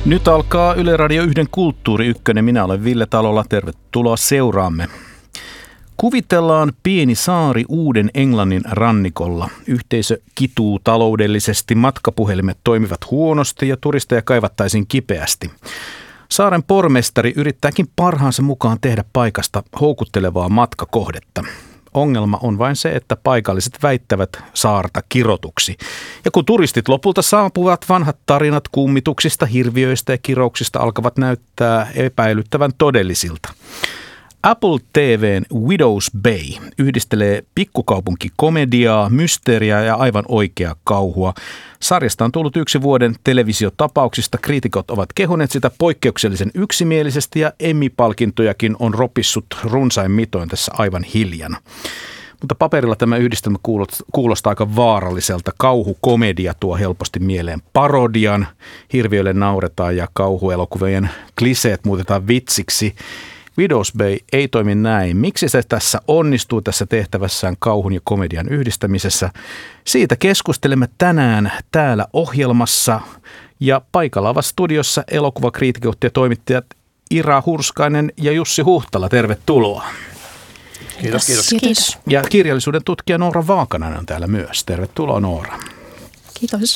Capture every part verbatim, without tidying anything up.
Nyt alkaa Yle Radio yhden Kulttuuri Ykkönen. Minä olen Ville Talola. Tervetuloa seuraamme. Kuvitellaan pieni saari Uuden Englannin rannikolla. Yhteisö kituu taloudellisesti, matkapuhelimet toimivat huonosti ja turisteja kaivattaisiin kipeästi. Saaren pormestari yrittääkin parhaansa mukaan tehdä paikasta houkuttelevaa matkakohdetta. Ongelma on vain se, että paikalliset väittävät saarta kirotuksi. Ja kun turistit lopulta saapuvat, vanhat tarinat kummituksista, hirviöistä ja kirouksista alkavat näyttää epäilyttävän todellisilta. Apple T V:n Widow's Bay yhdistelee pikkukaupunkikomediaa, mysteeriä ja aivan oikeaa kauhua. Sarjasta on tullut yksi vuoden televisiotapauksista. Kriitikot ovat kehuneet sitä poikkeuksellisen yksimielisesti ja Emmy-palkintojakin on ropissut runsain mitoin tässä aivan hiljana. Mutta paperilla tämä yhdistelmä kuulostaa aika vaaralliselta. Kauhukomedia tuo helposti mieleen parodian. Hirviöille nauretaan ja kauhuelokuvien kliseet muutetaan vitsiksi. Widow's Bay ei toimi näin. Miksi se tässä onnistuu tässä tehtävässään kauhun ja komedian yhdistämisessä? Siitä keskustelemme tänään täällä ohjelmassa ja paikalla ovat studiossa elokuvakriitikot ja toimittajat Ira Hurskainen ja Jussi Huhtala. Tervetuloa. Kiitos, kiitos. Kiitos. Ja kirjallisuuden tutkija Noora Vaakanainen on täällä myös. Tervetuloa Noora. Kiitos.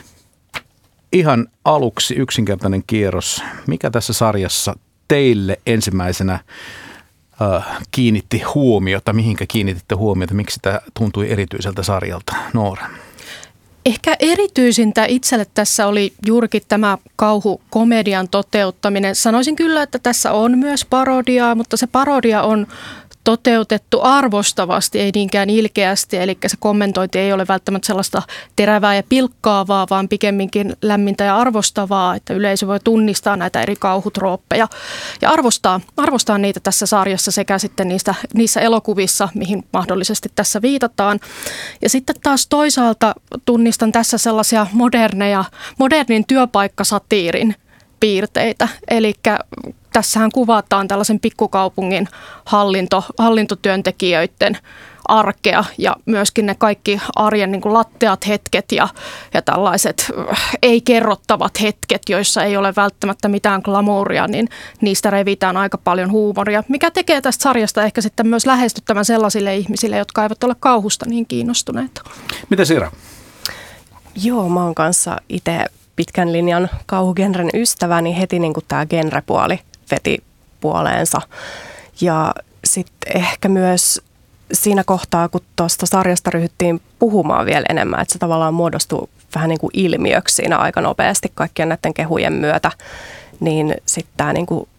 Ihan aluksi yksinkertainen kierros. Mikä tässä sarjassa teille ensimmäisenä äh, kiinnitti huomiota? Mihinkä kiinnititte huomiota? Miksi tämä tuntui erityiseltä sarjalta? Noora. Ehkä erityisintä itselle tässä oli juurikin tämä kauhukomedian toteuttaminen. Sanoisin kyllä, että tässä on myös parodiaa, mutta se parodia on toteutettu arvostavasti, ei niinkään ilkeästi, eli se kommentointi ei ole välttämättä sellaista terävää ja pilkkaavaa, vaan pikemminkin lämmintä ja arvostavaa, että yleisö voi tunnistaa näitä eri kauhutrooppeja ja arvostaa, arvostaa niitä tässä sarjassa sekä sitten niistä, niissä elokuvissa, mihin mahdollisesti tässä viitataan. Ja sitten taas toisaalta tunnistan tässä sellaisia moderneja, modernin työpaikkasatiirin piirteitä, eli tässähän kuvataan tällaisen pikkukaupungin hallinto, hallintotyöntekijöiden arkea ja myöskin ne kaikki arjen niin kuin latteat hetket ja, ja tällaiset ei-kerrottavat hetket, joissa ei ole välttämättä mitään glamouria, niin niistä revitään aika paljon huumoria, mikä tekee tästä sarjasta ehkä sitten myös lähestyttävän sellaisille ihmisille, jotka eivät ole kauhusta niin kiinnostuneita. Mitä Sira? Joo, mä oon kanssa itse pitkän linjan kauhugenren ystävä, niin heti niin kuin tämä genrepuoli veti puoleensa. Ja sitten ehkä myös siinä kohtaa, kun tuosta sarjasta ryhdyttiin puhumaan vielä enemmän, että se tavallaan muodostui vähän niin kuin ilmiöksi siinä aika nopeasti kaikkien näiden kehujen myötä, niin sitten tämä niin kuin,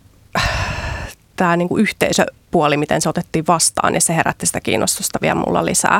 tämä niin kuin yhteisöpuoli, miten se otettiin vastaan, niin se herätti sitä kiinnostusta vielä mulla lisää.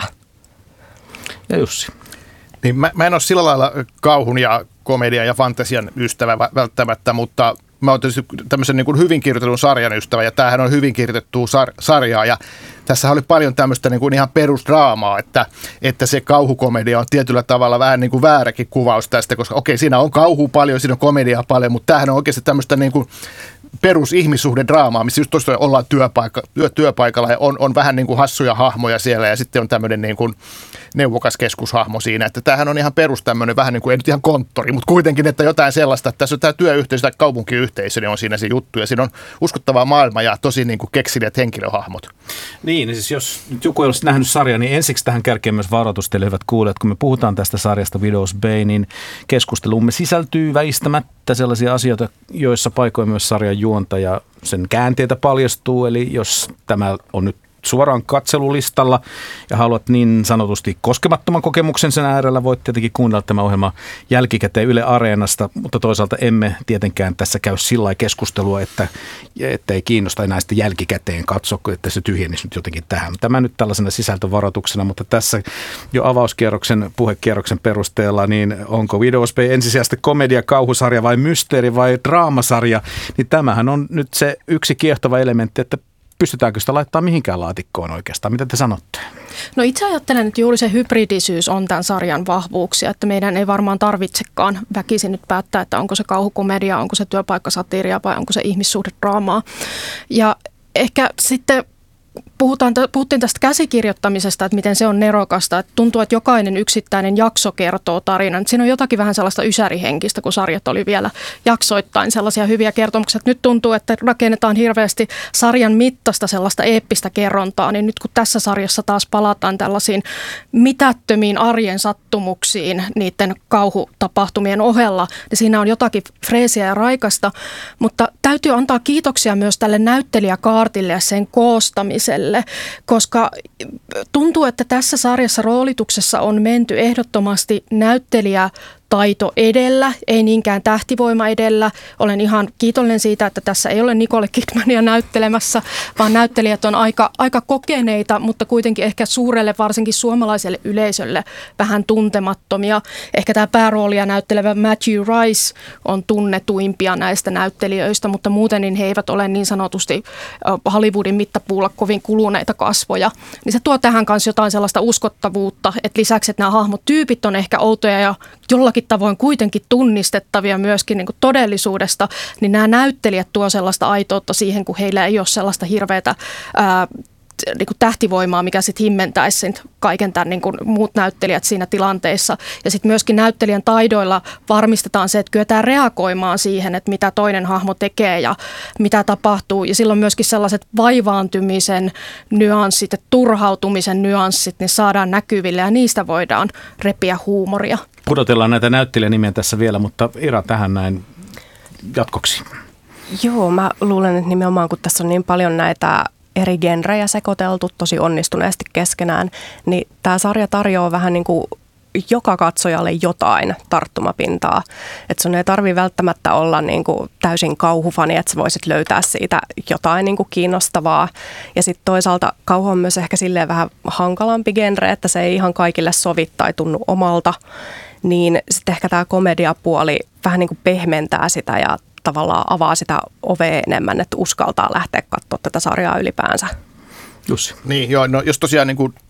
Ja Jussi? Niin mä, mä en ole sillä lailla kauhun ja komedian ja fantasian ystävä välttämättä, mutta mä oon tietysti tämmöisen niin kuin hyvin kirjoitetun sarjan ystävä, ja tämähän on hyvin kirjoitettua sar- sarjaa, ja tässä oli paljon tämmöistä niin kuin ihan perusdraamaa, että, että se kauhukomedia on tietyllä tavalla vähän niin kuin vääräkin kuvaus tästä, koska okei, siinä on kauhua paljon, siinä on komediaa paljon, mutta tämähän on oikeasti tämmöistä niin kuin perusihmissuhdedraamaa, missä just tuosta ollaan työpaikka, työ, työpaikalla ja on, on vähän niin kuin hassuja hahmoja siellä ja sitten on tämmöinen niin kuin neuvokas keskushahmo siinä, että tämähän on ihan perus tämmöinen vähän niin kuin, ei nyt ihan konttori, mutta kuitenkin, että jotain sellaista, että tässä on tämä työyhteisö tai kaupunkiyhteisö, niin on siinä se juttu ja siinä on uskottava maailma ja tosi niin kuin keksiliät henkilöhahmot. Niin, siis jos nyt joku ei olisi nähnyt sarjaa, niin ensiksi tähän kärkeen myös varoitus teille, hyvät kuulijat, kun me puhutaan tästä sarjasta Widow's Bay, niin keskustelumme sisältyy väistämättä sellaisia asioita, joissa paikoin myös sarjan juonta ja sen käänteitä paljastuu, eli jos tämä on nyt suoraan katselulistalla ja haluat niin sanotusti koskemattoman kokemuksen sen äärellä, voit tietenkin kuunnella tämä ohjelma jälkikäteen Yle Areenasta, mutta toisaalta emme tietenkään tässä käy sillä lailla keskustelua, että, että ei kiinnosta enää sitten jälkikäteen katsoa, että se tyhjennisi nyt jotenkin tähän. Tämä nyt tällaisena sisältövaroituksena, mutta tässä jo avauskierroksen, puhekierroksen perusteella, niin onko Widow's Bay ensisijaisesti komedia, kauhusarja vai mysteeri vai draamasarja, niin tämähän on nyt se yksi kiehtova elementti, että pystytäänkö sitä laittaa mihinkään laatikkoon oikeastaan? Mitä te sanotte? No itse ajattelen, että juuri se hybridisyys on tämän sarjan vahvuuksia, että meidän ei varmaan tarvitsekaan väkisin nyt päättää, että onko se kauhukomedia, onko se työpaikkasatiiria vai onko se ihmissuhdedraamaa. Ja ehkä sitten puhutaan, puhuttiin tästä käsikirjoittamisesta, että miten se on nerokasta. Että tuntuu, että jokainen yksittäinen jakso kertoo tarinan. Siinä on jotakin vähän sellaista ysärihenkistä, kun sarjat oli vielä jaksoittain sellaisia hyviä kertomuksia. Nyt tuntuu, että rakennetaan hirveästi sarjan mittaista sellaista eeppistä kerrontaa. Niin nyt kun tässä sarjassa taas palataan tällaisiin mitättömiin arjen sattumuksiin niiden kauhutapahtumien ohella, niin siinä on jotakin freesiä ja raikasta. Mutta täytyy antaa kiitoksia myös tälle näyttelijäkaartille ja sen koostamiselle, koska tuntuu, että tässä sarjassa roolituksessa on menty ehdottomasti näyttelijä taito edellä, ei niinkään tähtivoima edellä. Olen ihan kiitollinen siitä, että tässä ei ole Nicole Kidmania näyttelemässä, vaan näyttelijät on aika, aika kokeneita, mutta kuitenkin ehkä suurelle, varsinkin suomalaiselle yleisölle vähän tuntemattomia. Ehkä tämä pääroolia näyttelevä Matthew Rice on tunnetuimpia näistä näyttelijöistä, mutta muuten niin he eivät ole niin sanotusti Hollywoodin mittapuulla kovin kuluneita kasvoja. Niin se tuo tähän kanssa jotain sellaista uskottavuutta, että lisäksi, että nämä hahmotyypit on ehkä outoja ja jollakin tavoin kuitenkin tunnistettavia myöskin niin kuin todellisuudesta, niin nämä näyttelijät tuo sellaista aitoutta siihen, kun heillä ei ole sellaista hirveätä ää, niin kuin tähtivoimaa, mikä sitten himmentäisi kaiken tämän niin kuin muut näyttelijät siinä tilanteessa. Ja sitten myöskin näyttelijän taidoilla varmistetaan se, että kyetään reagoimaan siihen, että mitä toinen hahmo tekee ja mitä tapahtuu. Ja silloin myöskin sellaiset vaivaantumisen nyanssit ja turhautumisen nyanssit, niin saadaan näkyville ja niistä voidaan repiä huumoria. Pudotellaan näitä näyttelijänimiä tässä vielä, mutta Ira tähän näin jatkoksi. Joo, mä luulen, että nimenomaan kun tässä on niin paljon näitä eri genrejä sekoiteltu tosi onnistuneesti keskenään, niin tämä sarja tarjoaa vähän niin kuin joka katsojalle jotain tarttumapintaa. Että sun ei tarvitse välttämättä olla niin kuin täysin kauhufani, että sä voisit löytää siitä jotain niin kuin kiinnostavaa. Ja sitten toisaalta kauhu on myös ehkä silleen vähän hankalampi genre, että se ei ihan kaikille sovi tai tunnu omalta. Niin sitten ehkä tämä komediapuoli vähän niin kuin pehmentää sitä ja tavallaan avaa sitä ovea enemmän, että uskaltaa lähteä katsoa tätä sarjaa ylipäänsä. Jussi. Niin, joo, no jos tosiaan niin kuin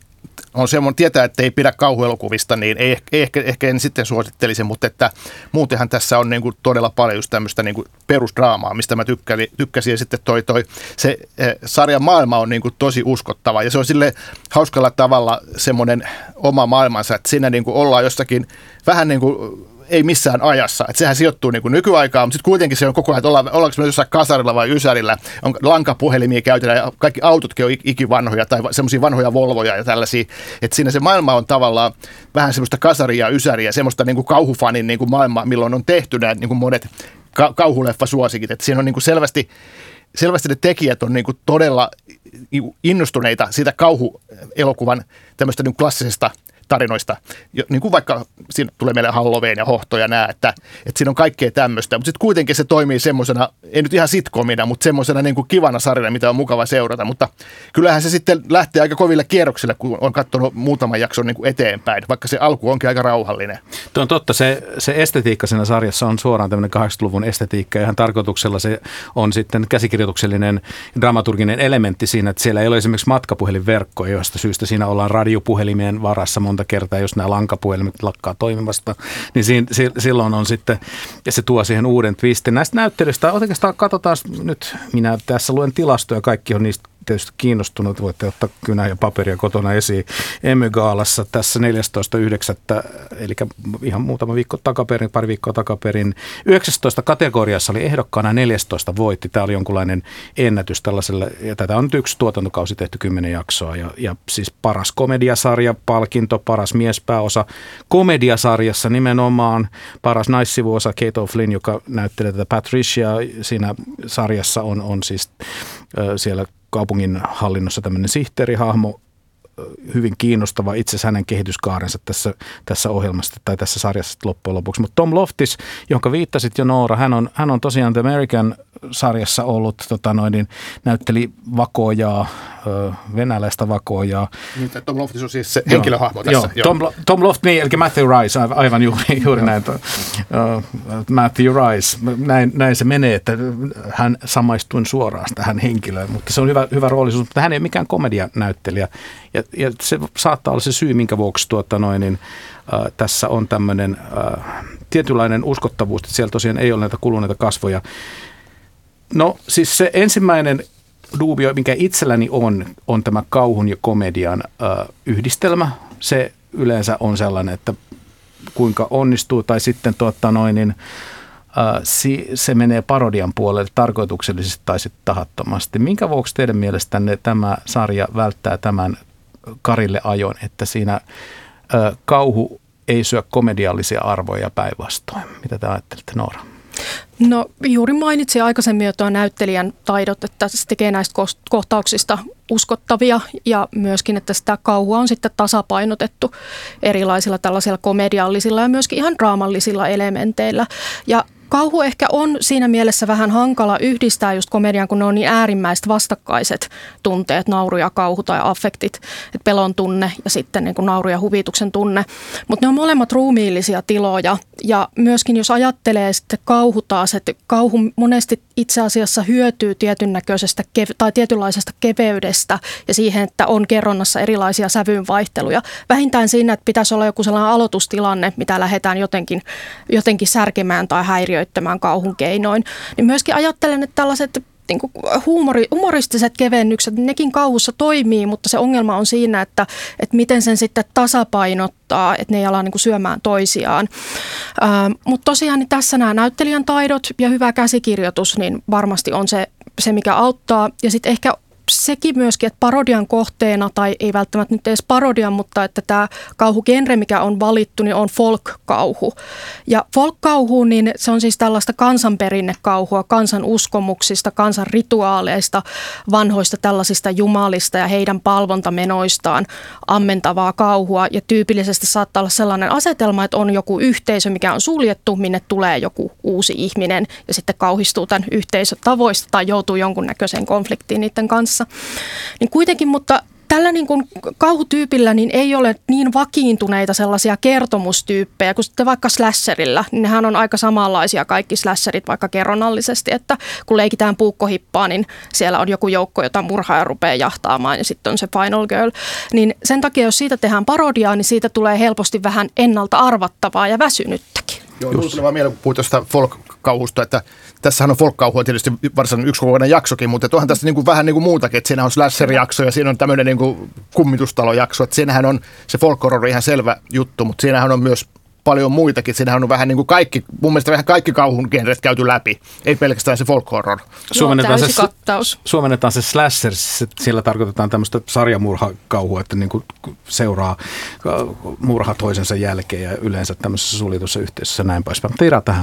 on semmoinen, tietää, että ei pidä kauhuelokuvista, niin ei, ei ehkä, ehkä en sitten suosittelisi, mutta että muutenhan tässä on niin kuin todella paljon just tämmöistä niin kuin perusdraamaa, mistä mä tykkäsin, tykkäsin ja sitten toi, toi se eh, sarjan maailma on niin kuin tosi uskottava ja se on sille hauskalla tavalla semmoinen oma maailmansa, että siinä niin kuin ollaan jossakin vähän niin kuin ei missään ajassa. Että sehän sijoittuu niin kuin nykyaikaan, mutta sitten kuitenkin se on koko ajan, että olla, ollaanko me jossain kasarilla vai ysärillä, on lankapuhelimia käytetään ja kaikki autotkin on ikivanhoja tai semmoisia vanhoja Volvoja ja tällaisia. Että siinä se maailma on tavallaan vähän semmoista kasaria ja ysäriä, semmoista niin kuin kauhufanin niin kuin maailmaa, milloin on tehty nämä niin kuin monet ka- kauhuleffasuosikit. Että siinä on niin kuin selvästi, selvästi ne tekijät on niin kuin todella innostuneita siitä kauhuelokuvan tämmöistä niin kuin klassisesta tarinoista, niin kuin vaikka siinä tulee meille Halloween ja Hohto ja nää, että, että siinä on kaikkea tämmöistä, mutta sitten kuitenkin se toimii semmoisena, ei nyt ihan sitcomina, mutta semmoisena niin kuin kivana sarjana, mitä on mukava seurata, mutta kyllähän se sitten lähtee aika koville kierroksille, kun on katsonut muutaman jakson niin kuin eteenpäin, vaikka se alku onkin aika rauhallinen. Tuo on totta, se, se estetiikka siinä sarjassa on suoraan tämmöinen kahdeksankymmentäluvun estetiikka ja ihan tarkoituksella se on sitten käsikirjoituksellinen dramaturginen elementti siinä, että siellä ei ole esimerkiksi matkapuhelinverkkoja, joista syystä siinä ollaan radiopuhelimien varassa monta kertaa, jos nämä lankapuhelimet lakkaa toimimasta, niin siinä, silloin on sitten, ja se tuo siihen uuden twistin. Näistä näyttelyistä oikeastaan katsotaan nyt, minä tässä luen tilastoja, kaikki on niistä tietysti kiinnostunut, voitte ottaa kynää ja paperia kotona esiin. Emmy-gaalassa tässä neljästoista yhdeksättä eli ihan muutama viikko takaperin, pari viikkoa takaperin, yhdeksäntoista kategoriassa oli ehdokkaana, neljätoista voitti. Tämä oli jonkunlainen ennätys tällaiselle, ja tätä on nyt yksi tuotantokausi tehty kymmenen jaksoa, ja, ja siis paras komediasarja, palkinto, paras miespääosa komediasarjassa nimenomaan, paras naissivuosa Kate O'Flynn, joka näyttelee tätä Patricia siinä sarjassa, on, on siis äh, siellä kaupungin hallinnossa tämmöinen sihteerihahmo, hyvin kiinnostava itse asiassa hänen kehityskaarensa tässä, tässä ohjelmassa tai tässä sarjassa loppujen lopuksi. Mutta Tom Loftis, jonka viittasit jo Noora, hän on, hän on tosiaan The American-sarjassa ollut, tota noin, niin, näytteli vakoojaa, venäläistä vakoojaa. Niin, Tom Loftis on siis se henkilöhahmo tässä. Joo, joo. Tom, Tom Loftis, niin, eli Matthew Rice, aivan juuri, juuri näin. Uh, Matthew Rice, näin, näin se menee, että hän samaistuin suoraan tähän henkilöön, mutta se on hyvä, hyvä roolisuus, mutta hän ei ole mikään komedianäyttelijä. Ja, ja se saattaa olla se syy, minkä vuoksi tuota noin, niin, äh, tässä on tämmöinen äh, tietynlainen uskottavuus, että siellä tosiaan ei ole näitä kuluneita kasvoja. No siis se ensimmäinen duubio, mikä itselläni on, on tämä kauhun ja komedian ö, yhdistelmä. Se yleensä on sellainen, että kuinka onnistuu tai sitten tuota noin, niin, ö, si, se menee parodian puolelle tarkoituksellisesti tai sitten tahattomasti. Minkä vuoksi teidän mielestänne tämä sarja välttää tämän karille ajon, että siinä ö, kauhu ei syö komediallisia arvoja päinvastoin? Mitä te ajattelette, Noora? No juuri mainitsin aikaisemmin jo tuo näyttelijän taidot, että se tekee näistä kohtauksista uskottavia ja myöskin, että sitä kauhua on sitten tasapainotettu erilaisilla tällaisilla komediallisilla ja myöskin ihan draamallisilla elementeillä. Ja kauhu ehkä on siinä mielessä vähän hankala yhdistää just komedian, kun ne on niin äärimmäiset vastakkaiset tunteet, nauru ja kauhu tai affektit, että pelon tunne ja sitten niin kuin nauru ja huvituksen tunne. Mutta ne on molemmat ruumiillisia tiloja ja myöskin jos ajattelee sitten kauhu taas, että kauhu monesti itse asiassa hyötyy tietyn näköisestä kev- tai tietynlaisesta keveydestä ja siihen, että on kerronnassa erilaisia sävynvaihteluja. Vähintään siinä, että pitäisi olla joku sellainen aloitustilanne, mitä lähdetään jotenkin, jotenkin särkemään tai häiriöittämään kauhun keinoin. Niin myöskin ajattelen, että tällaiset niin kuin huumori, humoristiset kevennykset, nekin kauhussa toimii, mutta se ongelma on siinä, että, että miten sen sitten tasapainottaa, että ne ei ala niin kuin syömään toisiaan. Ähm, mutta tosiaan niin tässä nämä näyttelijän taidot ja hyvä käsikirjoitus, niin varmasti on se, se mikä auttaa. Ja sitten ehkä sekin myöskin, että parodian kohteena, tai ei välttämättä nyt edes parodian, mutta että tämä kauhugenre, mikä on valittu, niin on folk-kauhu. Ja folk-kauhu, niin se on siis tällaista kansanperinnekauhua, kansan uskomuksista, kansan rituaaleista, vanhoista tällaisista jumalista ja heidän palvontamenoistaan ammentavaa kauhua. Ja tyypillisesti saattaa olla sellainen asetelma, että on joku yhteisö, mikä on suljettu, minne tulee joku uusi ihminen ja sitten kauhistuu tämän yhteisön tavoista tai joutuu jonkunnäköiseen konfliktiin niiden kanssa. Niin kuitenkin, mutta tällä niin kuin kauhutyypillä niin ei ole niin vakiintuneita sellaisia kertomustyyppejä kuin sitten vaikka slasherilla. Niin nehän on aika samanlaisia kaikki slasherit vaikka kerronnallisesti, että kun leikitään puukkohippaa, niin siellä on joku joukko, jota murhaaja rupeaa jahtaamaan ja sitten on se final girl. Niin sen takia, jos siitä tehdään parodiaa, niin siitä tulee helposti vähän ennalta arvattavaa ja väsynyttäkin. Joo, tuli vaan mieleen, kun puhuit tuosta folk-kauhusta, että tässähän on folk-kauhua tietysti varsinainen yksikokoinen jaksokin, mutta onhan tässä niin kuin vähän niin kuin muutakin, että siinä on slasher-jakso ja siinä on tämmöinen niin kuin kummitustalo-jakso, että siinähän on se folk-horror ihan selvä juttu, mutta siinähän on myös paljon muitakin, siinähän on vähän niin kuin kaikki, mun mielestä vähän kaikki kauhun genret käyty läpi, ei pelkästään se folk-horror. Suomennetaan se, suomennetaan se slasher, sillä tarkoitetaan tämmöistä sarjamurhakauhua, että niin kuin seuraa murha toisensa jälkeen ja yleensä tämmöisessä suljetussa yhteisössä näin poispäin. Tiira tähän.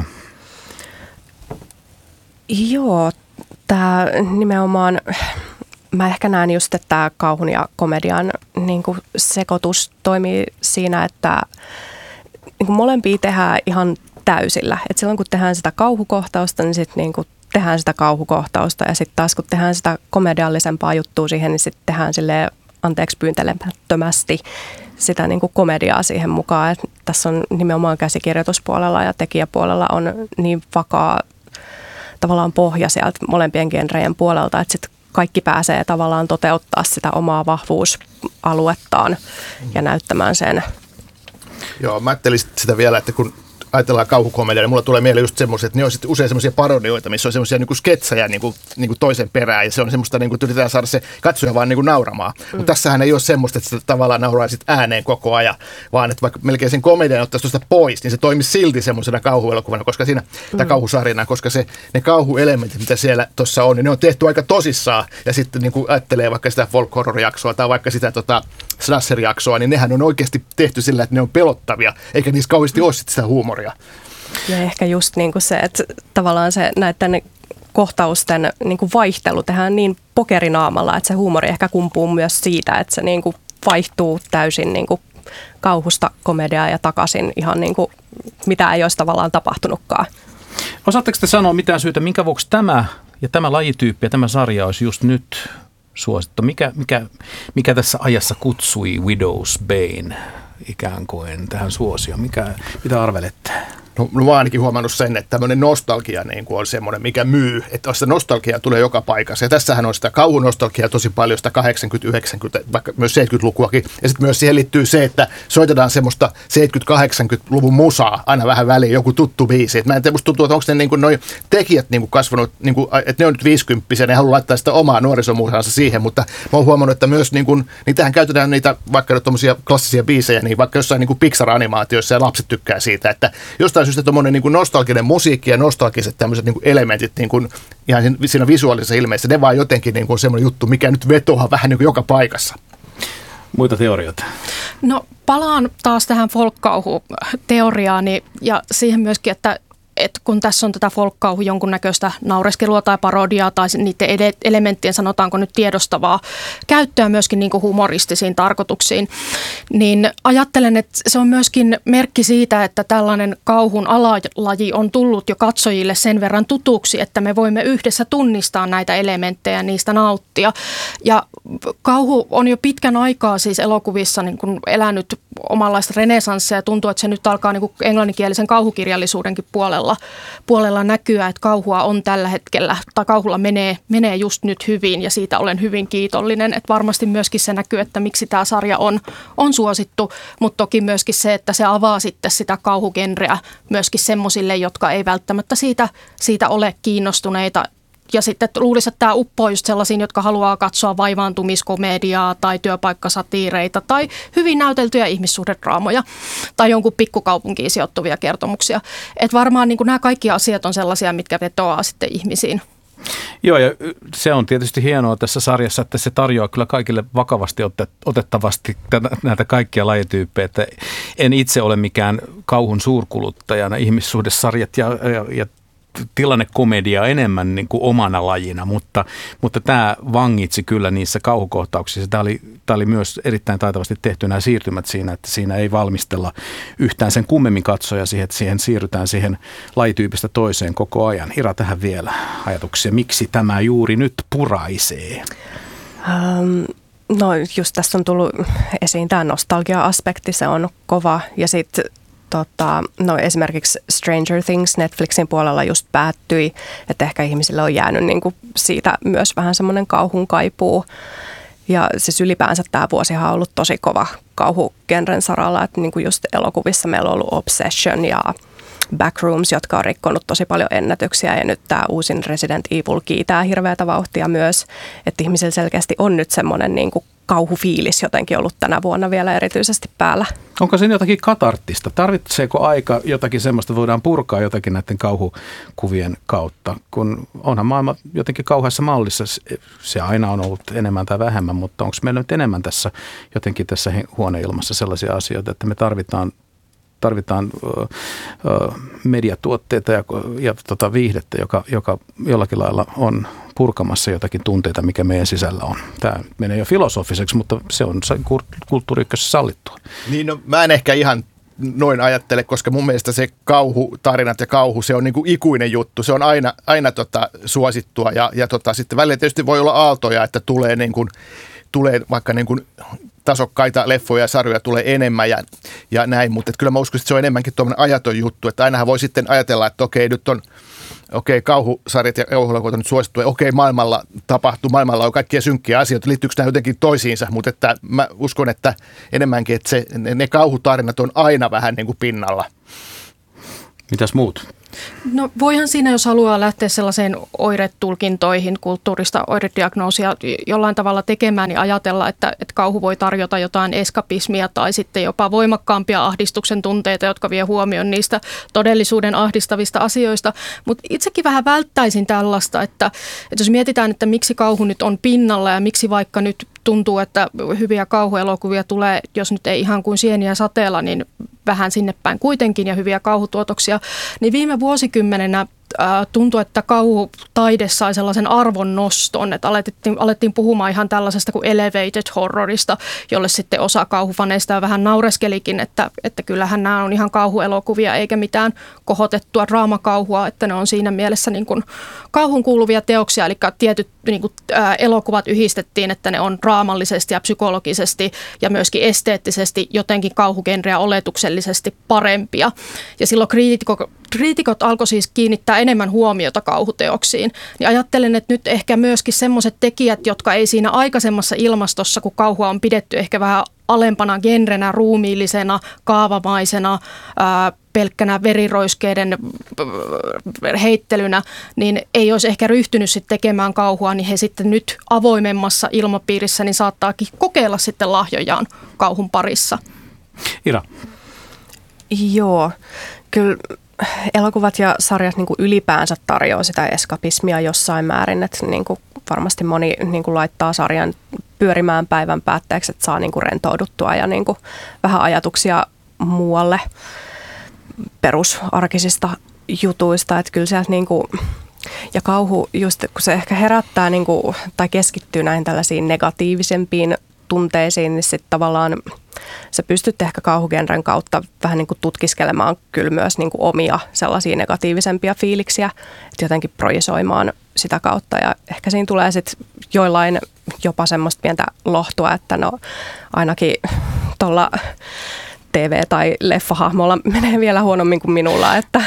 Joo, tämä nimenomaan, mä ehkä näen just, että tämä kauhun ja komedian niin kuin sekoitus toimii siinä, että niin kuin molempia tehdään ihan täysillä. Et silloin kun tehdään sitä kauhukohtausta, niin sitten niin kuin tehdään sitä kauhukohtausta ja sitten taas kun tehdään sitä komediallisempaa juttua siihen, niin sitten tehdään silleen anteeksi pyyntelemättömästi sitä niin kuin komediaa siihen mukaan. Et tässä on nimenomaan käsikirjoituspuolella ja tekijäpuolella on niin vakaa tavallaan pohja sieltä molempien genrejen puolelta, että sitten kaikki pääsee tavallaan toteuttaa sitä omaa vahvuusaluettaan ja näyttämään sen. Joo, mä ajattelin sitä vielä, että kun ajatellaan kauhukomedia, niin mulla tulee mieleen just semmoiset, että ne on sitten usein semmoisia parodioita, missä on semmoisia niin kuin sketsejä niin kuin, niin kuin toisen perään, ja se on semmoista, niin kuin yritetään saada se katsoja vaan niin kuin nauramaan. Mm. Mutta tässähän ei ole semmoista, että sitä tavallaan nauraisit ääneen koko ajan, vaan että vaikka melkein sen komedian ottaisi tuosta pois, niin se toimisi silti semmoisena kauhuelokuvana, koska siinä, mm. tai kauhusarjana, koska se, ne kauhuelementit, mitä siellä tuossa on, niin ne on tehty aika tosissaan, ja sitten niin kuin ajattelee vaikka sitä folk horror-jaksoa tai vaikka sitä tota, slasher-jaksoa, niin nehän on oikeasti tehty sillä, että ne on pelottavia, eikä niissä kauheasti ole sitä huumoria. Ja ehkä just niin kuin se, että tavallaan se näiden kohtausten niin kuin vaihtelu tehdään niin pokerinaamalla, että se huumori ehkä kumpuu myös siitä, että se niin kuin vaihtuu täysin niin kuin kauhusta komediaa ja takaisin ihan niin kuin mitä ei olisi tavallaan tapahtunutkaan. Osaatteko te sanoa mitään syytä, minkä vuoksi tämä ja tämä lajityyppi ja tämä sarja olisi just nyt suosittu? Mikä, mikä, mikä tässä ajassa kutsui Widow's Bane ikään kuin tähän suosioon? Mikä, mitä arvelette? No, no mä oon ainakin huomannut sen, että tämmöinen nostalgia niin kuin on semmoinen, mikä myy. Että sitä nostalgiaa tulee joka paikassa. Ja tässähän on sitä kauhunostalgiaa tosi paljon, sitä kahdeksankymmentä, yhdeksänkymmentä, vaikka myös seitsemänkymmentälukuakin. Ja sitten myös siihen liittyy se, että soitetaan semmoista seitsemänkymmentä-kahdeksankymmentäluvun musaa aina vähän väliin, joku tuttu biisi. Et mä en tiedä, musta tuntuu, että onko ne niin kuin noi tekijät niin kuin kasvanut, niin kuin, että ne on nyt viisikymppisiä, ne haluaa laittaa sitä omaa nuorisomusaansa siihen, mutta mä oon huomannut, että myös niin kuin, niitähän käytetään niitä vaikka tommosia klassisia biisejä, niin vaikka jossain niin kuin Pixar-animaatioissa ja lapset tykkää siitä, että jostain syystä tuommoinen niin kuin nostalginen musiikki ja nostalgiset tämmöiset niin kuin elementit niin kuin ihan siinä visuaalisessa ilmeessä, ne vaan jotenkin niin kuin semmoinen juttu, mikä nyt vetoaa vähän niin kuin joka paikassa. Muita teorioita? No palaan taas tähän folkkauhu-teoriaani ja siihen myöskin, että että kun tässä on tätä folkkauhu jonkunnäköistä naureskelua tai parodiaa tai niiden elementtien, sanotaanko nyt tiedostavaa käyttöä myöskin niin kuin humoristisiin tarkoituksiin, niin ajattelen, että se on myöskin merkki siitä, että tällainen kauhun alalaji on tullut jo katsojille sen verran tutuksi, että me voimme yhdessä tunnistaa näitä elementtejä ja niistä nauttia. Ja kauhu on jo pitkän aikaa siis elokuvissa niin kuin elänyt omanlaista renesanssia ja tuntuu, että se nyt alkaa niin kuin englanninkielisen kauhukirjallisuudenkin puolella, puolella näkyä, että kauhua on tällä hetkellä, tai kauhulla menee, menee just nyt hyvin ja siitä olen hyvin kiitollinen. Että varmasti myöskin se näkyy, että miksi tämä sarja on, on suosittu, mutta toki myöskin se, että se avaa sitten sitä kauhugenreä myöskin semmoisille, jotka ei välttämättä siitä, siitä ole kiinnostuneita. Ja sitten luulisin, että tämä uppoo just sellaisiin, jotka haluaa katsoa vaivaantumiskomediaa tai työpaikkasatiireita tai hyvin näyteltyjä ihmissuhdedraamoja tai jonkun pikkukaupunkiin sijoittuvia kertomuksia. Että varmaan niin kuin nämä kaikki asiat on sellaisia, mitkä vetoaa sitten ihmisiin. Joo, ja se on tietysti hienoa tässä sarjassa, että se tarjoaa kyllä kaikille vakavasti otettavasti näitä kaikkia lajityyppejä. Että en itse ole mikään kauhun suurkuluttajana, ihmissuhdesarjat ja, ja, ja tilannekomedia enemmän niin kuin omana lajina, mutta, mutta tämä vangitsi kyllä niissä kauhukohtauksissa. Tämä oli, tämä oli myös erittäin taitavasti tehty nämä siirtymät siinä, että siinä ei valmistella yhtään sen kummemmin katsoja siihen, että siihen siirrytään siihen lajityypistä toiseen koko ajan. Ira, tähän vielä ajatuksia. Miksi tämä juuri nyt puraisee? Um. No just tässä on tullut esiin tämä nostalgia-aspekti, se on kova ja sitten Tota, no esimerkiksi Stranger Things Netflixin puolella just päättyi, että ehkä ihmisille on jäänyt niin kuin siitä myös vähän semmoinen kauhun kaipuu. Ja siis ylipäänsä tämä vuosihan on ollut tosi kova kauhugenren saralla, että niin kuin just elokuvissa meillä on ollut Obsession ja Backrooms, jotka on rikkonut tosi paljon ennätyksiä ja nyt tämä uusin Resident Evil kiitää hirveätä vauhtia myös, että ihmisillä selkeästi on nyt semmoinen niin kuin kauhufiilis jotenkin ollut tänä vuonna vielä erityisesti päällä. Onko siinä jotakin katarttista? Tarvitseeko aika jotakin semmoista, voidaan purkaa jotakin näiden kauhukuvien kautta? Kun onhan maailma jotenkin kauheassa mallissa, se aina on ollut enemmän tai vähemmän, mutta onko meillä nyt enemmän tässä jotenkin tässä huoneilmassa sellaisia asioita, että me tarvitaan Tarvitaan ö, ö, mediatuotteita ja, ja tota viihdettä, joka, joka jollakin lailla on purkamassa jotakin tunteita, mikä meidän sisällä on. Tämä menee jo filosofiseksi, mutta se on kulttuuri-ykkössä sallittua. Niin, no, mä en ehkä ihan noin ajattele, koska mun mielestä se kauhutarinat ja kauhu, se on niin kuin ikuinen juttu. Se on aina, aina tota suosittua ja, ja tota, sitten välillä tietysti voi olla aaltoja, että tulee, niin kuin, tulee vaikka niin kuin tasokkaita leffoja ja sarjoja tulee enemmän ja, ja näin, mutta kyllä mä uskon, että se on enemmänkin tuommoinen ajaton juttu, että ainahan voi sitten ajatella, että okei, nyt on okei, kauhusarjat ja kauhuelokuvat on nyt suosittu, ja okei, maailmalla tapahtuu, maailmalla on kaikkia synkkiä asioita, liittyykö nämä jotenkin toisiinsa, mutta että mä uskon, että enemmänkin, että se, ne kauhutarinat on aina vähän niin kuin pinnalla. Mitäs muut? No voihan siinä, jos haluaa lähteä sellaiseen oiretulkintoihin, kulttuurista oirediagnoosia jollain tavalla tekemään, niin ajatella, että, että kauhu voi tarjota jotain eskapismia tai sitten jopa voimakkaampia ahdistuksen tunteita, jotka vie huomioon niistä todellisuuden ahdistavista asioista. Mutta itsekin vähän välttäisin tällaista, että, että jos mietitään, että miksi kauhu nyt on pinnalla ja miksi vaikka nyt tuntuu, että hyviä kauhuelokuvia tulee, jos nyt ei ihan kuin sieniä sateella, niin vähän sinne päin kuitenkin ja hyviä kauhutuotoksia, niin viime vuosikymmenenä äh, tuntui, että kauhutaide sai sellaisen arvon noston, että alettiin, alettiin puhumaan ihan tällaisesta kuin elevated horrorista, jolle sitten osa kauhufaneista vähän naureskelikin, että, että kyllähän nämä on ihan kauhuelokuvia eikä mitään kohotettua draamakauhua, että ne on siinä mielessä niin kuin kauhun kuuluvia teoksia, eli tietyt niin kuin, ää, elokuvat yhdistettiin, että ne on draamallisesti ja psykologisesti ja myöskin esteettisesti jotenkin kauhugenreä oletuksellisesti parempia. Ja silloin kriitikot, kriitikot alkoi siis kiinnittää enemmän huomiota kauhuteoksiin. Niin ajattelen, että nyt ehkä myöskin semmoiset tekijät, jotka ei siinä aikaisemmassa ilmastossa, kun kauhua on pidetty ehkä vähän alempana genrenä, ruumiillisena, kaavamaisena, ää, pelkkänä veriroiskeiden heittelynä, niin ei olisi ehkä ryhtynyt sitten tekemään kauhua, niin he sitten nyt avoimemmassa ilmapiirissä niin saattaakin kokeilla sitten lahjojaan kauhun parissa. Ira. Joo, kyllä elokuvat ja sarjat niin kuin ylipäänsä tarjoaa sitä eskapismia jossain määrin, että niin kuin varmasti moni niin kuin laittaa sarjan pyörimään päivän päätteeksi, että saa niin kuin rentouduttua ja niin kuin vähän ajatuksia muualle perusarkisista jutuista, että kyllä sieltä niin kuin, ja kauhu just kun se ehkä herättää niin kuin, tai keskittyy näihin tällaisiin negatiivisempiin tunteisiin, niin sitten tavallaan sä pystyt ehkä kauhugenren kautta vähän niin kuin tutkiskelemaan kyllä myös niin kuin omia sellaisia negatiivisempia fiiliksiä, että jotenkin projisoimaan sitä kautta ja ehkä siinä tulee sitten joillain jopa semmoista pientä lohtua, että no ainakin tuolla T V- tai leffahahmolla menee vielä huonommin kuin minulla. Että.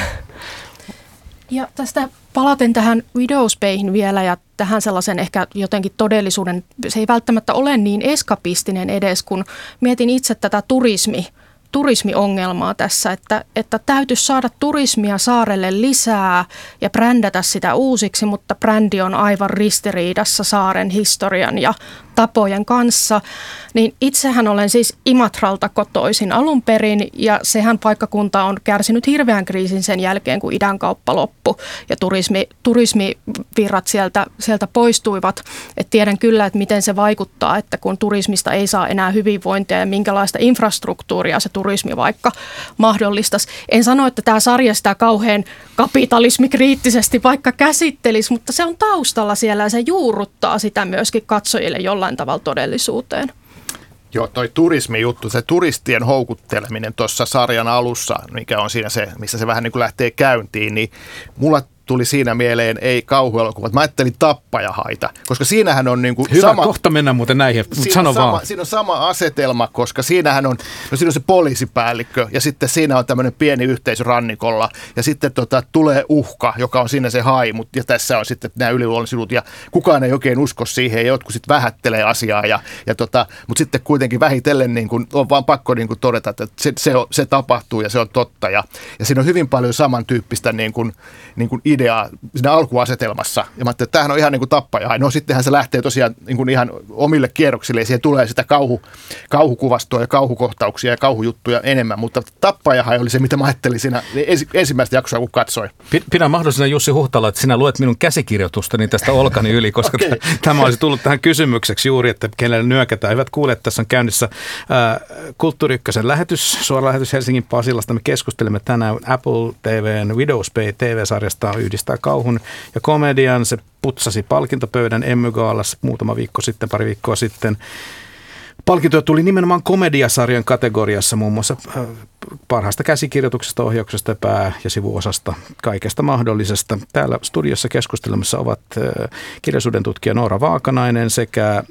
Ja tästä palaten tähän Widow's Bayhin vielä ja tähän sellaisen ehkä jotenkin todellisuuden, se ei välttämättä ole niin eskapistinen edes, kun mietin itse tätä turismi, turismiongelmaa tässä, että, että täytyisi saada turismia saarelle lisää ja brändätä sitä uusiksi, mutta brändi on aivan ristiriidassa saaren historian ja tapojen kanssa, niin itsehän olen siis Imatralta kotoisin alun perin ja sehän paikkakunta on kärsinyt hirveän kriisin sen jälkeen, kun idänkauppa loppui ja turismi, turismivirrat sieltä, sieltä poistuivat. Et tiedän kyllä, että miten se vaikuttaa, että kun turismista ei saa enää hyvinvointia ja minkälaista infrastruktuuria se turismi vaikka mahdollistaisi. En sano, että tämä sarja sitä kauhean kapitalismikriittisesti vaikka käsittelisi, mutta se on taustalla siellä ja se juurruttaa sitä myöskin katsojille jollain tavalla todellisuuteen. Joo, toi turismijuttu, se turistien houkutteleminen tuossa sarjan alussa, mikä on siinä se, missä se vähän niin kuin lähtee käyntiin, niin mulla tuli siinä mieleen ei kauhuelokuvat. Mä ajattelin Tappajahaita, koska siinähän on niin kuin hyvä, sama... kohta mennään muuten näihin, mutta sano sama, vaan. Siinä on sama asetelma, koska siinähän on, no siinä on se poliisipäällikkö ja sitten siinä on tämmöinen pieni yhteisö rannikolla ja sitten tota, tulee uhka, joka on siinä se haimu ja tässä on sitten nämä yliluonnolliset ja kukaan ei oikein usko siihen ja jotkut sitten vähättelee asiaa ja, ja tota, mutta sitten kuitenkin vähitellen niin kuin, on vaan pakko niin kuin todeta, että se, se, on, se tapahtuu ja se on totta ja, ja siinä on hyvin paljon samantyyppistä niin kuin, niin kuin ideaa siinä alkuasetelmassa. Ja mä ajattelin, että tämähän on ihan niin kuin Tappajaha. No sittenhän se lähtee tosiaan niin kuin ihan omille kierroksille ja siihen tulee sitä kauhu, kauhukuvastoa ja kauhukohtauksia ja kauhujuttuja enemmän. Mutta Tappajaha oli se, mitä mä ajattelin siinä ensimmäistä jaksoa, kun katsoin. Pidän mahdollisena Jussi Huhtala, että sinä luet minun käsikirjoitustani tästä olkani yli, koska okay. t- tämä olisi tullut tähän kysymykseksi juuri, että kenelle nyökätään. Hyvät kuulijat, tässä on käynnissä ää, Kulttuuri Ykkösen lähetys, suora lähetys Helsingin Pasilasta. Me keskustelemme tänään Apple T V:n Widow's Bay T V-sarjasta yhdistää kauhun ja komedian. Se putsasi palkintopöydän Emmy-gaalassa muutama viikko sitten, pari viikkoa sitten. Palkintoja tuli nimenomaan komediasarjan kategoriassa, muun muassa parhaasta käsikirjoituksesta, ohjauksesta, pää- ja sivuosasta, kaikesta mahdollisesta. Täällä studiossa keskustelemassa ovat kirjallisuuden tutkija Noora Vaakanainen sekä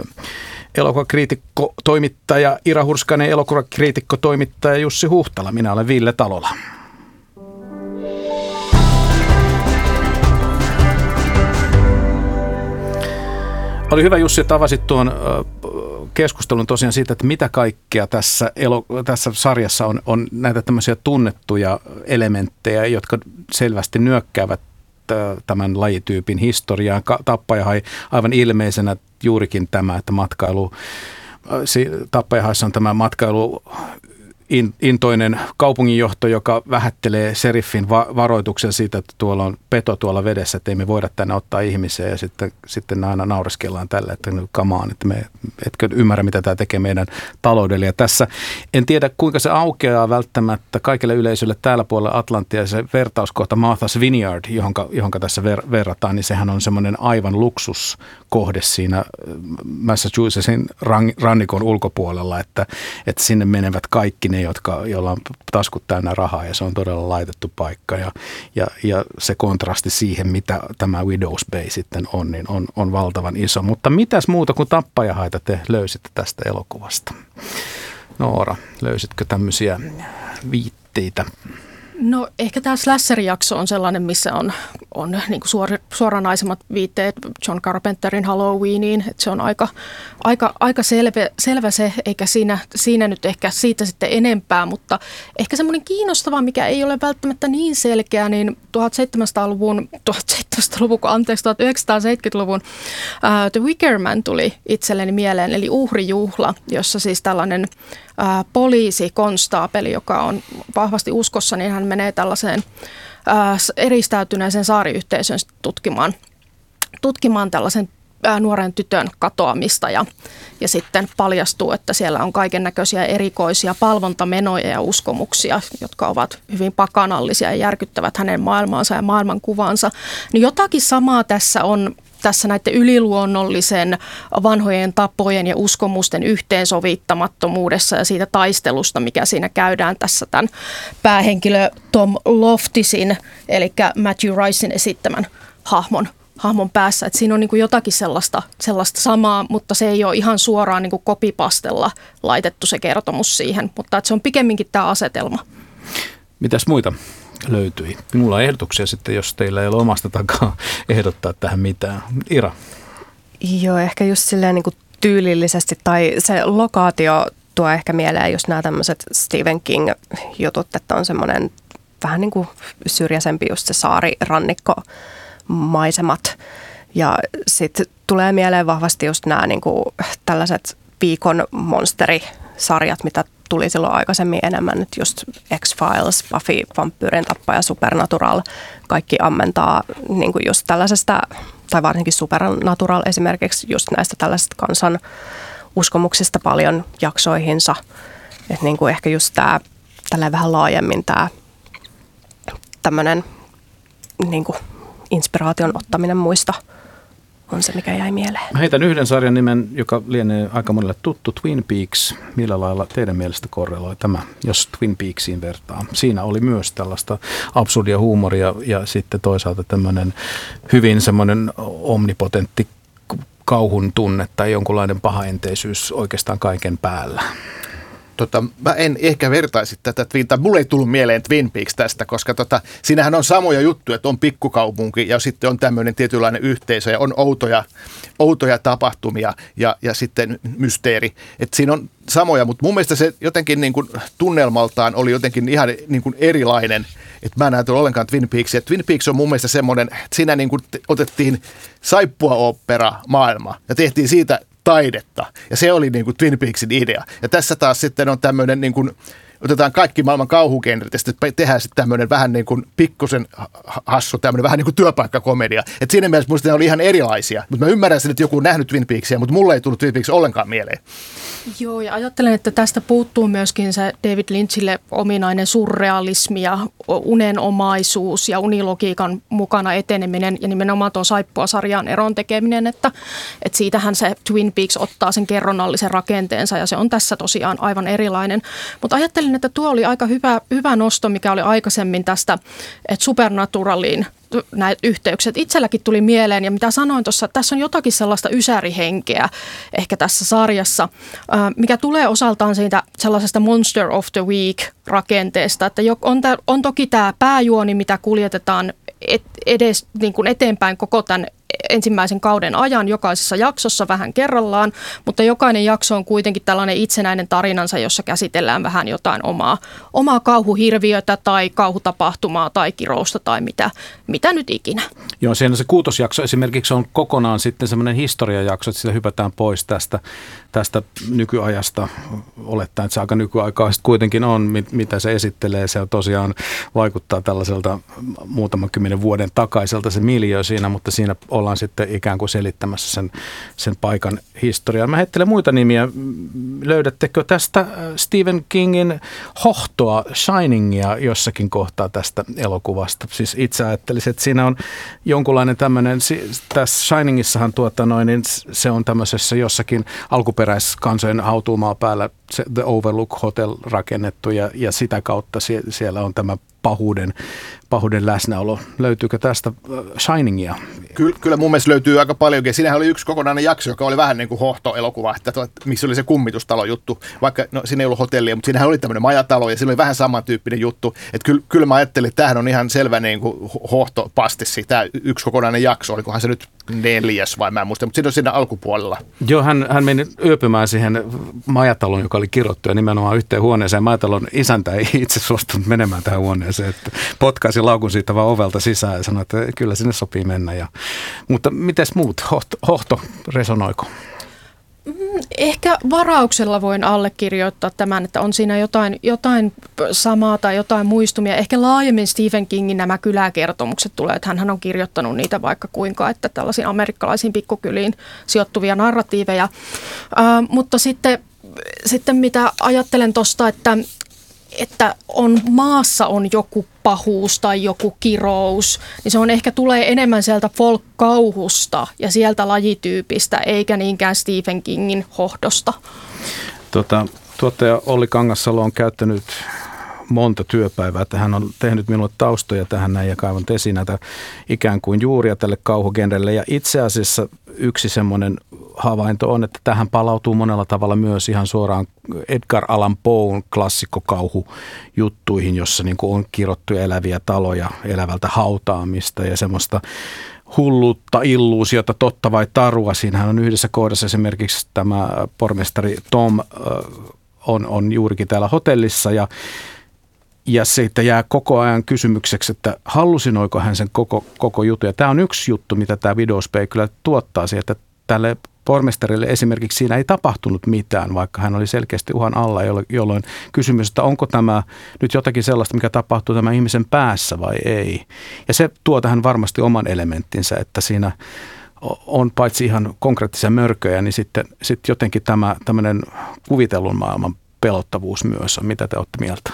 elokuvakriitikko, toimittaja Ira Hurskainen ja elokuvakriitikko, toimittaja Jussi Huhtala. Minä olen Ville Talola. Oli hyvä, Jussi, että avasit tuon keskustelun tosiaan siitä, että mitä kaikkea tässä, elo, tässä sarjassa on, on näitä tämmöisiä tunnettuja elementtejä, jotka selvästi nyökkäävät tämän lajityypin historiaan. Tappajahai aivan ilmeisenä juurikin tämä, että matkailu, Tappajahaissa on tämä matkailu intoinen kaupunginjohto, joka vähättelee sheriffin va- varoituksen siitä, että tuolla on peto tuolla vedessä, että ei me voida tänne ottaa ihmisiä, ja sitten, sitten aina naureskellaan tälle, että come on, että me etkö ymmärrä, mitä tämä tekee meidän taloudelle. Ja tässä en tiedä, kuinka se aukeaa välttämättä kaikille yleisölle täällä puolella Atlanttia, se vertauskohta Martha's Vineyard, johonka, johonka tässä ver- verrataan, niin sehän on semmoinen aivan luksuskohde siinä Massachusettsin rannikon ulkopuolella, että, että sinne menevät kaikki ne, jotka, joilla on taskut täynnä rahaa, ja se on todella laitettu paikka. Ja, ja, ja se kontrasti siihen, mitä tämä Widows Bay sitten on, niin on, on valtavan iso. Mutta mitäs muuta kuin tappajahaita te löysitte tästä elokuvasta? Noora, löysitkö tämmöisiä viitteitä? No ehkä tämä slasher-jakso on sellainen, missä on, on niin kuin suor, suoranaisemmat viitteet John Carpenterin Halloweeniin. Että se on aika, aika, aika selvä, selvä se, eikä siinä, siinä nyt ehkä siitä sitten enempää, mutta ehkä semmoinen kiinnostava, mikä ei ole välttämättä niin selkeä, niin tuhatseitsemänsataaluvun, tuhatseitsemänsataaluvun, anteeksi, tuhatyhdeksänsataaseitsemänkymmentäluvun uh, The Wicker Man tuli itselleni mieleen, eli uhrijuhla, jossa siis tällainen uh, poliisikonstaapeli, joka on vahvasti uskossa, niin hän menee tällaiseen uh, eristäytyneeseen saariyhteisöön tutkimaan, tutkimaan tällaisen uh, nuoren tytön katoamista ja, ja sitten paljastuu, että siellä on kaiken näköisiä erikoisia palvontamenoja ja uskomuksia, jotka ovat hyvin pakanallisia ja järkyttävät hänen maailmaansa ja maailmankuvansa. Niin jotakin samaa tässä on tässä näiden yliluonnollisen vanhojen tapojen ja uskomusten yhteensovittamattomuudessa ja siitä taistelusta, mikä siinä käydään tässä tämän päähenkilö Tom Loftisin, eli Matthew Ricein esittämän hahmon, hahmon päässä. Et siinä on niin kuin jotakin sellaista, sellaista samaa, mutta se ei ole ihan suoraan niin kuin kopipastella laitettu se kertomus siihen, mutta se on pikemminkin tämä asetelma. Mitäs muita löytyi? Minulla on ehdotuksia sitten, jos teillä ei ole omasta takaa ehdottaa tähän mitään. Ira? Joo, ehkä just silleen niin kuin tyylillisesti, tai se lokaatio tuo ehkä mieleen just nämä tämmöiset Stephen King-jutut, että on semmoinen vähän niin kuin syrjäisempi just se saarirannekkomaisemat. Ja sitten tulee mieleen vahvasti just nämä niin kuin tällaiset viikon monsterisarjat, mitä tuli silloin aikaisemmin enemmän, nyt just X-Files, Buffy, Vampyyrin tappaja, Supernatural, kaikki ammentaa niin kuin just tällaisesta, tai varsinkin Supernatural esimerkiksi just näistä tällaisista kansan uskomuksista paljon jaksoihinsa. Että niin kuin ehkä just tämä, tälleen vähän laajemmin tämä tämmöinen niin kuin inspiraation ottaminen muista on se, mikä jäi mieleen. Mä heitän yhden sarjan nimen, joka lienee aika monelle tuttu, Twin Peaks. Millä lailla teidän mielestä korreloi tämä, jos Twin Peaksiin vertaa? Siinä oli myös tällaista absurdia huumoria ja sitten toisaalta tämmöinen hyvin semmoinen omnipotentti kauhun tunne tai jonkunlainen pahaenteisyys oikeastaan kaiken päällä. Tota, mä en ehkä vertaisi tätä Twin, tai mulle ei tullut mieleen Twin Peaks tästä, koska tota, siinähän on samoja juttuja, että on pikkukaupunki ja sitten on tämmöinen tietynlainen yhteisö ja on outoja, outoja tapahtumia ja, ja sitten mysteeri. Että siinä on samoja, mutta mun mielestä se jotenkin niin kuin tunnelmaltaan oli jotenkin ihan niin kuin erilainen, että mä en ajatellut ollenkaan Twin Peaksia. Twin Peaks on mun mielestä semmoinen, että siinä niin kuin otettiin saippuaopera maailma ja tehtiin siitä taidetta. Ja se oli niin kuin Twin Peaksin idea. Ja tässä taas sitten on tämmöinen, niin kuin, otetaan kaikki maailman kauhugenret ja sitten tehdään sitten tämmöinen vähän niin kuin pikkusen hassu, tämmöinen vähän niin kuin työpaikkakomedia. Että siinä mielessä musta ne oli ihan erilaisia. Mutta mä ymmärrän sen, että joku on nähnyt Twin Peaksia, mutta mulle ei tullut Twin Peaks ollenkaan mieleen. Joo, ja ajattelen, että tästä puuttuu myöskin se David Lynchille ominainen surrealismi ja unenomaisuus ja unilogiikan mukana eteneminen ja nimenomaan tuon Saippua-sarjan eron tekeminen, että, että siitähän se Twin Peaks ottaa sen kerronnallisen rakenteensa ja se on tässä tosiaan aivan erilainen. Mutta ajattelin, että tuo oli aika hyvä, hyvä nosto, mikä oli aikaisemmin tästä, että Supernaturaliin näitä yhteykset itselläkin tuli mieleen ja mitä sanoin tuossa, että tässä on jotakin sellaista ysärihenkeä ehkä tässä sarjassa, mikä tulee osaltaan siitä sellaisesta Monster of the Week rakenteesta, että on, on toki tämä pääjuoni, mitä kuljetetaan et, edes niin kuin eteenpäin koko tämän ensimmäisen kauden ajan jokaisessa jaksossa vähän kerrallaan, mutta jokainen jakso on kuitenkin tällainen itsenäinen tarinansa, jossa käsitellään vähän jotain omaa, omaa kauhuhirviötä tai kauhutapahtumaa tai kirousta tai mitä, mitä nyt ikinä. Joo, siinä se kuutosjakso esimerkiksi on kokonaan sitten semmoinen historiajakso, että sitä hypätään pois tästä, tästä nykyajasta, olettaen, että se aika nykyaikaa kuitenkin on, mit, mitä se esittelee. Se tosiaan vaikuttaa tällaiselta muutaman kymmenen vuoden takaiselta se miljöö siinä, mutta siinä ollaan sitten ikään kuin selittämässä sen, sen paikan historiaa. Mä heittelen muita nimiä. Löydättekö tästä Stephen Kingin hohtoa, Shiningia jossakin kohtaa tästä elokuvasta? Siis itse ajattelisin, että siinä on jonkunlainen tämmöinen, tässä Shiningissahan tuota noin, niin se on tämmöisessä jossakin alkuperäiskansojen hautuumaa päällä se The Overlook Hotel rakennettu ja, ja sitä kautta sie, siellä on tämä pahuuden, pahuuden läsnäolo. Löytyykö tästä Shiningia? Kyllä, kyllä mun mielestä löytyy aika paljonkin. Siinähän oli yksi kokonainen jakso, joka oli vähän niin kuin hohtoelokuva, että missä oli se kummitustalo juttu, vaikka no, siinä ei ollut hotellia, mutta siinähän oli tämmöinen majatalo ja siinä oli vähän samantyyppinen juttu. Että kyllä, kyllä mä ajattelin, että tämähän on ihan selvä niin kuin hohtopastissi, tämä yksi kokonainen jakso, olikohan se nyt neljäs vai mä en muista, mutta siinä on siinä alkupuolella. Joo, hän, hän meni yöpymään siihen majataloon, joka oli kirottu ja nimenomaan yhteen huoneeseen. Majatalon isäntä ei itse suostunut menemään tähän huoneeseen, että potkaisi laukun siitä vaan ovelta sisään ja sanoi, että kyllä sinne sopii mennä. Ja, mutta mites muut? Hohto, hohto resonoiko? Ehkä varauksella voin allekirjoittaa tämän, että on siinä jotain, jotain samaa tai jotain muistumia. Ehkä laajemmin Stephen Kingin nämä kyläkertomukset tulee, että hän on kirjoittanut niitä vaikka kuinka, että tällaisiin amerikkalaisiin pikkukyliin sijoittuvia narratiiveja. Äh, mutta sitten, sitten mitä ajattelen tuosta, että että on maassa on joku pahuus tai joku kirous, niin se on ehkä tulee enemmän sieltä folk-kauhusta ja sieltä lajityypistä, eikä niinkään Stephen Kingin hohdosta. Tota, tuottaja Olli Kangassalo on käyttänyt monta työpäivää, että hän on tehnyt minulle taustoja tähän näin ja kaivannut esiin näitä ikään kuin juuria tälle kauhugenrelle. Ja itse asiassa yksi semmoinen havainto on, että tähän palautuu monella tavalla myös ihan suoraan Edgar Allan Poen klassikkokauhujuttuihin, jossa niin kuin on kirottuja eläviä taloja, elävältä hautaamista ja semmoista hulluutta, illuusiota, totta vai tarua. Siinähän on yhdessä kohdassa esimerkiksi tämä pormestari Tom on, on juurikin täällä hotellissa ja Ja sitten jää koko ajan kysymykseksi, että hallusinoiko hän sen koko, koko jutun. Ja tämä on yksi juttu, mitä tämä Videospay kyllä tuottaa siihen, että tälle pormestarille esimerkiksi siinä ei tapahtunut mitään, vaikka hän oli selkeästi uhan alla, jolloin kysymys, että onko tämä nyt jotakin sellaista, mikä tapahtuu tämän ihmisen päässä vai ei. Ja se tuo tähän varmasti oman elementtinsä, että siinä on paitsi ihan konkreettisia mörköjä, niin sitten, sitten jotenkin tämä tämmöinen kuvitellun maailman pelottavuus myös on. Mitä te olette mieltä?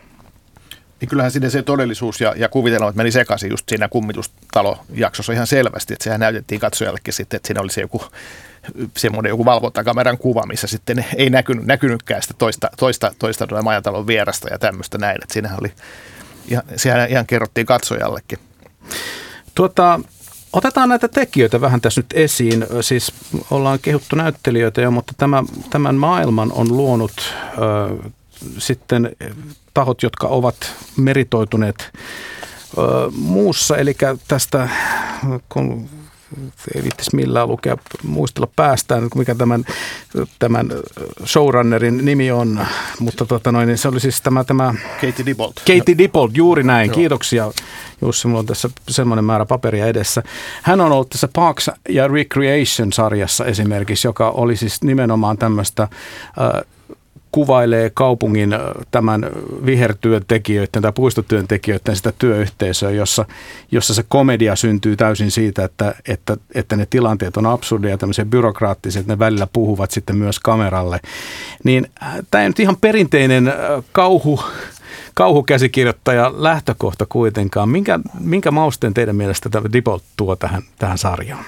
Niin kyllähän siinä se todellisuus ja, ja kuvitelmat meni sekaisin just siinä kummitustalo-jaksossa ihan selvästi, että sehän näytettiin katsojallekin sitten, että siinä oli se joku semmoinen joku valvontakameran kuva, missä sitten ei näkynyt, näkynytkään sitä toista, toista, toista majatalon vierasta ja tämmöistä näin, että siinähän oli, ihan, sehän ihan kerrottiin katsojallekin. Tuota, otetaan näitä tekijöitä vähän tässä nyt esiin, siis ollaan kehuttu näyttelijöitä jo, mutta tämä, tämän maailman on luonut ö, sitten tahot, jotka ovat meritoituneet ö, muussa, eli tästä, kun ei viittisi millään lukea, muistella päästään, mikä tämän, tämän showrunnerin nimi on, mutta tota noin, niin se oli siis tämä, tämä Katie Dippold. Katie Dippold, juuri näin. Joo. Kiitoksia Jussi, mulla on tässä semmoinen määrä paperia edessä. Hän on ollut tässä Parks ja Recreation-sarjassa esimerkiksi, joka oli siis nimenomaan tämmöistä äh, kuvailee kaupungin tämän vihertyöntekijöiden tai puistotyöntekijöiden sitä työyhteisöä, jossa, jossa se komedia syntyy täysin siitä, että, että, että ne tilanteet on absurdeja ja tämmöisiä byrokraattisia, että ne välillä puhuvat sitten myös kameralle. Niin tämä ei nyt ihan perinteinen kauhu, kauhukäsikirjoittaja lähtökohta kuitenkaan. Minkä, minkä mausteen teidän mielestä tämä Dippold tuo tähän, tähän sarjaan?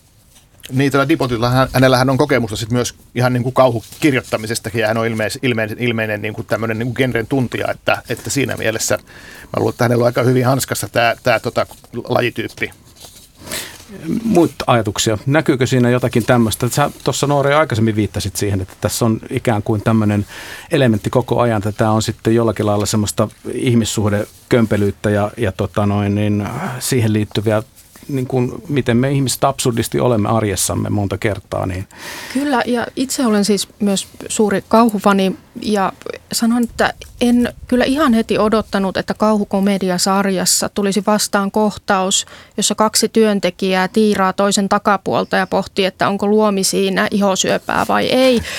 Niin, tällä Dippoldilla hänellähän on kokemusta sit myös ihan niin kuin kauhukirjoittamisestakin, ja hän on ilmeis, ilmeinen, ilmeinen niin kuin tämmöinen niin kuin genren tuntija, että, että siinä mielessä mä luulen, että hänellä on aika hyvin hanskassa tämä, tämä tota, lajityyppi. Muita ajatuksia. Näkyykö siinä jotakin tämmöistä? Sä tuossa Noora jo aikaisemmin viittasit siihen, että tässä on ikään kuin tämmöinen elementti koko ajan, että tämä on sitten jollakin lailla semmoista ihmissuhdekömpelyyttä ja, ja tota noin, niin siihen liittyviä niin kuin, miten me ihmiset absurdisti olemme arjessamme monta kertaa. Niin. Kyllä, ja itse olen siis myös suuri kauhufani ja sanon, että en kyllä ihan heti odottanut, että kauhukomediasarjassa tulisi vastaan kohtaus, jossa kaksi työntekijää tiiraa toisen takapuolta ja pohtii, että onko luomi siinä ihosyöpää vai ei.